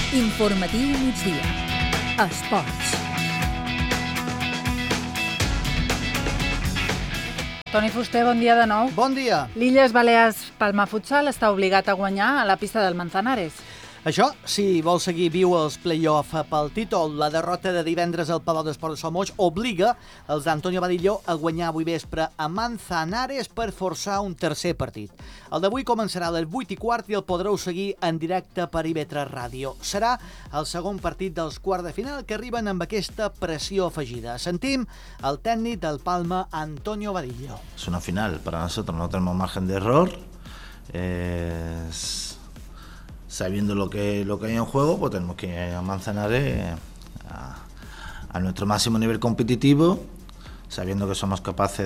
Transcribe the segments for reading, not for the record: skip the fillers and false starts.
Informatiu migdia. Esports. Toni Fuster, bon dia de nou. Bon dia. L'Illes Balears Palma Futsal està obligat a guanyar a la pista del Manzanares. Això, si vol seguir viu els play-off pel títol, la derrota de divendres al Palau d'Esports de Somoix obliga els d'Antonio Vadillo a guanyar avui vespre a Manzanares per forçar un tercer partit. El d'avui començarà a les 8:15 i el podreu seguir en directe per IB3 Ràdio. Serà el segon partit dels quarts de final que arriben amb aquesta pressió afegida. Sentim el tècnic del Palma, Antonio Vadillo. Es una final, para nosotros no tenemos margen de error. Sabiendo lo que hay en juego, pues tenemos que ir a Manzanares a nuestro máximo nivel competitivo, sabiendo que somos capaces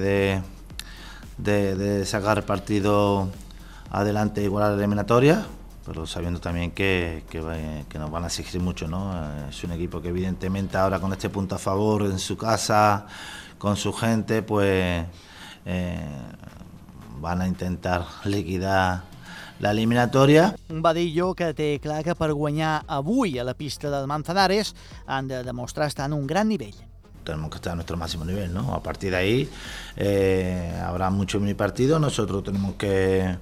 de sacar el partido adelante e igualar la eliminatoria, pero sabiendo también que nos van a exigir mucho, ¿no? Es un equipo que evidentemente ahora con este punto a favor en su casa, con su gente, pues van a intentar liquidar la eliminatòria. Un Vadillo que té clar que per guanyar avui a la pista del Manzanares han de demostrar estar en un gran nivell. Tenemos que estar a nuestro máximo nivel, ¿no? A partir de ahí habrá muchos mini partidos, nosotros tenemos que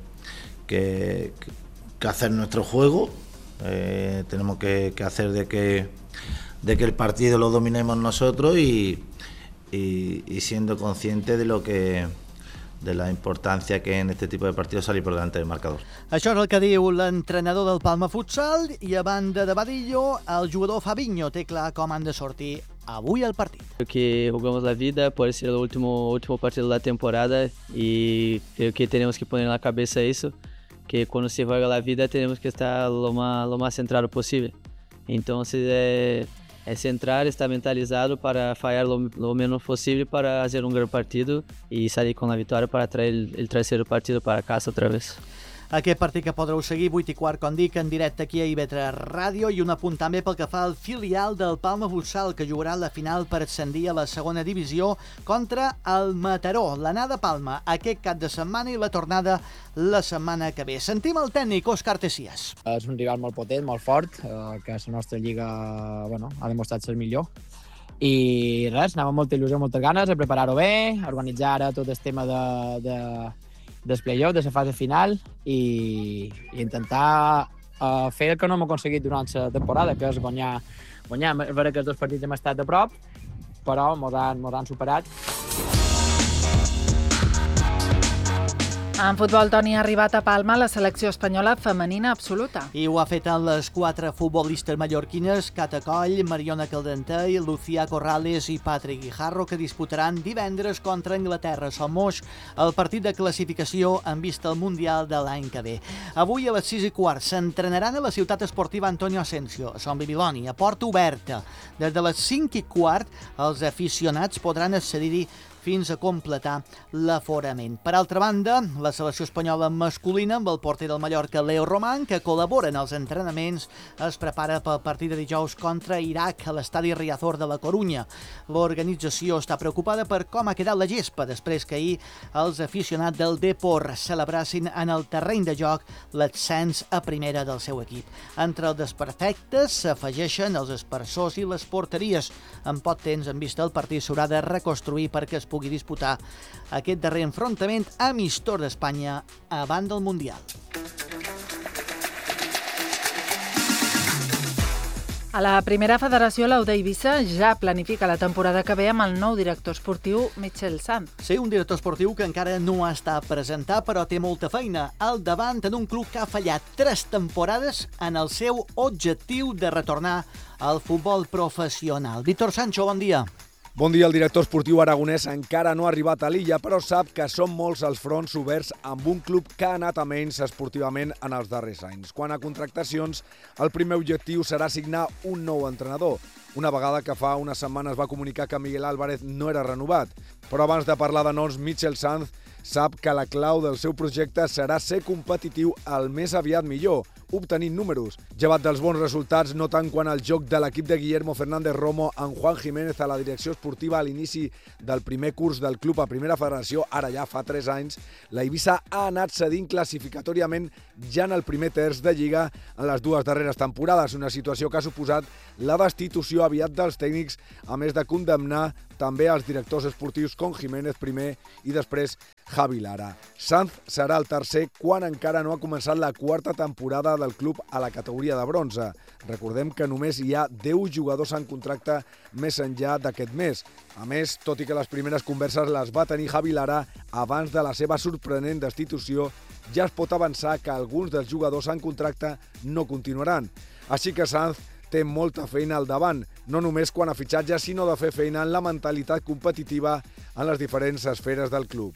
hacer nuestro juego, tenemos que hacer de que el partido lo dominemos nosotros y siendo conscientes de la importància que en este tipo de partidos salir por delante del marcador. Això és el que diu l'entrenador del Palma Futsal i a banda de Vadillo, el jugador Fabinho té clar com han de sortir avui al partit. Creo que jugamos la vida, puede ser el último partido de la temporada y creo que tenemos que poner en la cabeza eso, que cuando se juega la vida tenemos que estar lo más centrado posible. Entonces es entrar, estar mentalizado para fallar lo menos posible para hacer un gran partido y salir con la victoria para traer el tercer partido para casa otra vez. Aquest partit que podreu seguir 8:15, com dic, en directe aquí a IB3 Ràdio, i un apunt també pel que fa al filial del Palma Futsal, que jugarà la final per ascendir a la segona divisió contra el Mataró. L'anada a Palma aquest cap de setmana i la tornada la setmana que ve. Sentim el tècnic Òscar Tessias. És un rival molt potent, molt fort, que la nostra lliga ha demostrat ser millor. I res, anava amb molta il·lusió, moltes ganes, a preparar-ho bé, a organitzar ara tot el tema del play-off, de la fase final i intentar fer el que no hem aconseguit durant la temporada, que és guanyar. És vera que els dos partits hem estat a prop, però mos han superat. En futbol, Toni, ha arribat a Palma la selecció espanyola femenina absoluta. I ho ha fet amb les 4 futbolistes mallorquines, Cata Coll, Mariona Caldentey, Lucía Corrales i Patrick Guijarro, que disputaran divendres contra Anglaterra a Somoix el partit de classificació en vista al Mundial de l'any que ve. Avui a les 6:15 s'entrenaran a la ciutat esportiva Antonio Asensio, a Son Bibiloni, a porta oberta. Des de les 5:15 els aficionats podran accedir-hi fins a completar l'aforament. Per altra banda, la selecció espanyola masculina amb el porter del Mallorca, Leo Román, que col·labora en els entrenaments, es prepara pel partit de dijous contra Iraq a l'estadi Riazor de la Corunya. L'organització està preocupada per com ha quedat la gespa després que ahir els aficionats del Depor celebrassin en el terreny de joc l'ascens a primera del seu equip. Entre els desperfectes s'afegeixen els aspersors i les porteries. En poc temps, en vista del partit, s'haurà de reconstruir perquè es pugui disputar aquest darrer enfrontament amistós d'Espanya abans del Mundial. A la primera federació, l'Aude Eivissa ja planifica la temporada que ve amb el nou director esportiu Michel Sanz. Sí, un director esportiu que encara no està presentat, però té molta feina al davant en un club que ha fallat 3 temporades en el seu objectiu de retornar al futbol professional. Víctor Sancho, bon dia. Bon dia, el director esportiu aragonès encara no ha arribat a l'illa, però sap que són molts els fronts oberts amb un club que ha anat a menys esportivament en els darrers anys. Quant a contractacions, el primer objectiu serà signar un nou entrenador. Una vegada que fa unes setmanes va comunicar que Miguel Álvarez no era renovat. Però abans de parlar de noms, Michel Sanz sap que la clau del seu projecte serà ser competitiu el més aviat millor, obtenint números. Llevat dels bons resultats, no tant quan el joc de l'equip de Guillermo Fernández Romo amb Juan Jiménez a la direcció esportiva a l'inici del primer curs del club a Primera Federació, ara ja fa 3 anys, la Eivissa ha anat cedint classificatòriament ja en el primer terç de Lliga en les 2 darreres temporades, una situació que ha suposat la destitució aviat dels tècnics, a més de condemnar també els directors esportius com Jiménez primer i després Javi Lara. Sanz serà el tercer quan encara no ha començat la 4a temporada del club a la categoria de bronze. Recordem que només hi ha 10 jugadors en contracte més enllà d'aquest mes. A més, tot i que les primeres converses les va tenir Javi Lara abans de la seva sorprenent destitució, ja es pot avançar que alguns dels jugadors en contracte no continuaran. Així que Sanz té molta feina al davant, no només quan a fitxatge, sinó de fer feina en la mentalitat competitiva en les diferents esferes del club.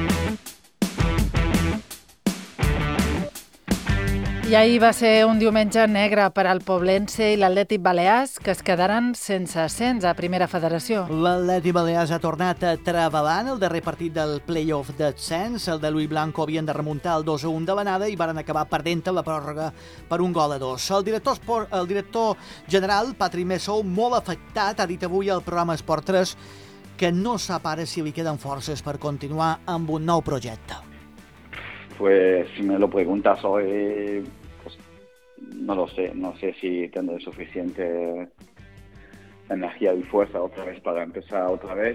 I ahir va ser un diumenge negre per al Poblense i l'Atlètic Balears, que es quedaren sense ascens a Primera Federació. L'Atlètic Balears ha tornat a treballar en el darrer partit del play-off d'ascens. El de Luis Blanco havien de remuntar el 2-1 de l'anada i varen acabar perdent la pròrroga per 1-2. El director general, Patrick Messou, molt afectat, ha dit avui al programa Esport 3 que no sap ara si li queden forces per continuar amb un nou projecte. Pues si me lo preguntas hoy, pues no lo sé. No sé si tendré suficiente energía y fuerza otra vez para empezar otra vez.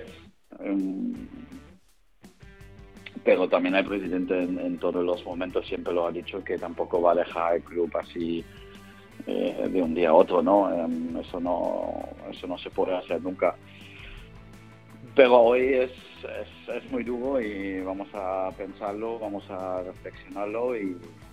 Pero también el presidente en todos los momentos siempre lo ha dicho, que tampoco va a dejar el club así de un día a otro, ¿no? Eso no se puede hacer nunca. Pero hoy es muy duro y vamos a pensarlo, vamos a reflexionarlo y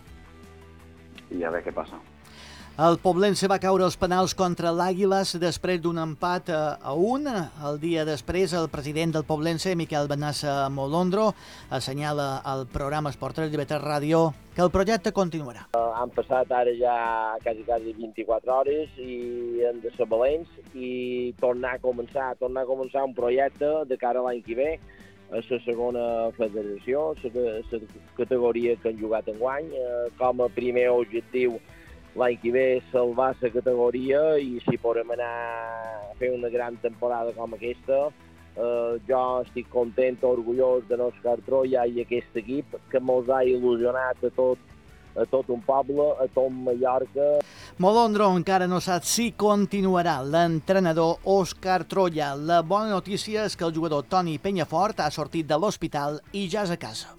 a ver qué pasa. El Poblense va caure als penals contra l'Àguiles després d'un empat a 1. El dia després, el president del Poblense, Miquel Benassa Molondro, assenyala al programa Esport 3 de TV3 Ràdio que el projecte continuarà. Han passat ara ja quasi 24 hores i hem de ser valents i tornar a començar un projecte de cara a l'any que ve a la segona federació, la categoria que han jugat enguany, com a primer objectiu l'any que ve salvar la categoria i si podem anar a fer una gran temporada com aquesta, jo estic content, orgullós de l'Òscar Troia i aquest equip que mos ha il·lusionat a tot un poble, a tot Mallorca. Molondro encara no sap si continuarà l'entrenador Òscar Troia. La bona notícia és que el jugador Toni Penyafort ha sortit de l'hospital i ja és a casa.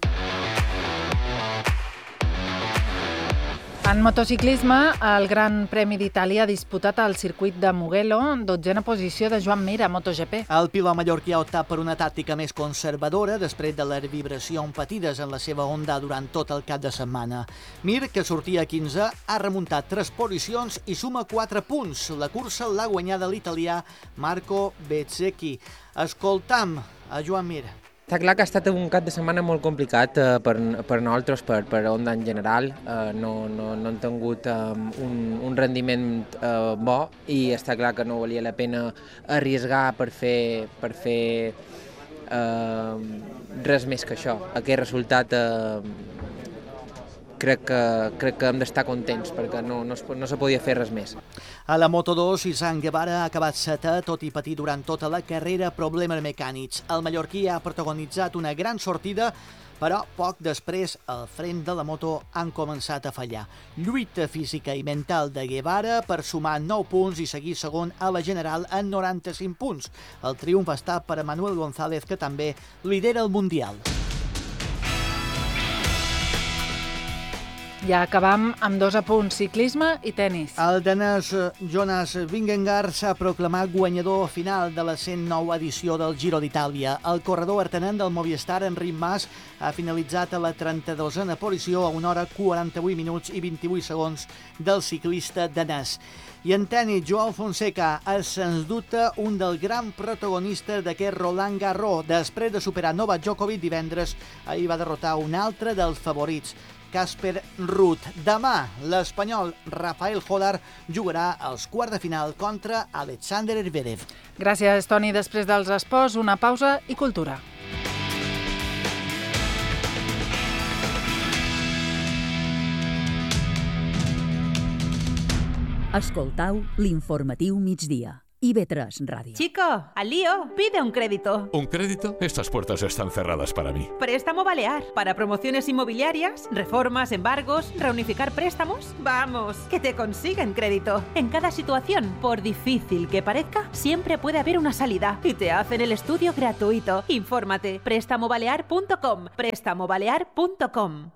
En motociclisme, el Gran Premi d'Itàlia ha disputat al circuit de Mugello, 12a posició de Joan Mir a MotoGP. El pilot mallorquí ha optat per una tàctica més conservadora després de les vibracions patides en la seva Honda durant tot el cap de setmana. Mir, que sortia a 15, ha remuntat 3 posicions i suma 4 punts. La cursa l'ha guanyada l'italià Marco Bezzecchi. Escoltam a Joan Mir. Està clar que ha estat un cap de setmana molt complicat per nosaltres, per Honda en general. No hem tingut un rendiment bo i està clar que no valia la pena arriesgar per fer res més que això. Aquest resultat crec que hem d'estar contents perquè no se podia fer res més. A la Moto2, Izan Guevara ha acabat setè, tot i patir durant tota la carrera problemes mecànics. El mallorquí ha protagonitzat una gran sortida, però poc després el fren de la moto han començat a fallar. Lluita física i mental de Guevara per sumar 9 punts i seguir segon a la general en 95 punts. El triomf està per a Manuel González, que també lidera el Mundial. Ja acabam amb 2 apunts, ciclisme i tennis. El danès Jonas Vingegaard s'ha proclamat guanyador final de la 109 edició del Giro d'Itàlia. El corredor artenent del Movistar, Enric Mas, ha finalitzat a la 32a posició a 1 hora 48 minuts i 28 segons del ciclista danès. I en tenis, Joao Fonseca és, sens dubte, un dels grans protagonistes d'aquest Roland Garros. Després de superar Novak Djokovic divendres, ahir va derrotar un altre dels favorits, Casper Ruud. Demà, l'espanyol Rafael Jodar jugarà als quarts de final contra Alexander Zverev. Gràcies, Toni. Després dels esports, una pausa i cultura. Escoltau l'informatiu migdia. IB3 Radio. Chico, al lío, pide un crédito. ¿Un crédito? Estas puertas están cerradas para mí. Préstamo Balear. Para promociones inmobiliarias, reformas, embargos, reunificar préstamos. Vamos, que te consiguen crédito. En cada situación, por difícil que parezca, siempre puede haber una salida. Y te hacen el estudio gratuito. Infórmate. Prestamobalear.com. Prestamobalear.com.